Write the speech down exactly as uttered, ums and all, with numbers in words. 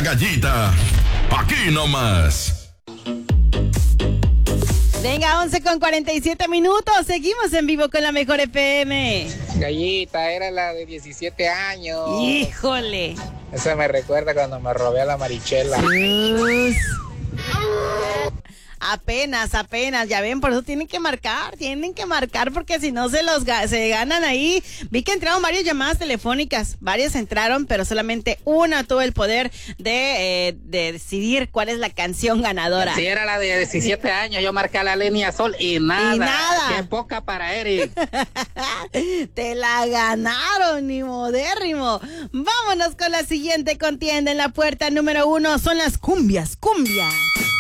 Gallita. Aquí nomás. Venga, once con cuarenta y siete minutos. Seguimos en vivo con la mejor F M. Gallita, era la de diecisiete años. Híjole. Eso me recuerda cuando me robé a la Marichela. Uf. Apenas, apenas, ya ven, por eso tienen que marcar, tienen que marcar porque si no se los ga- se ganan ahí. Vi que entraron varias llamadas telefónicas, varias entraron, pero solamente una tuvo el poder de, eh, de decidir cuál es la canción ganadora. Si era la de diecisiete años, yo marqué a la línea Sol y nada. Y nada. Qué poca para Eric. Te la ganaron, ni modérrimo. Vámonos con la siguiente contienda en la puerta número uno, son las cumbias, cumbias.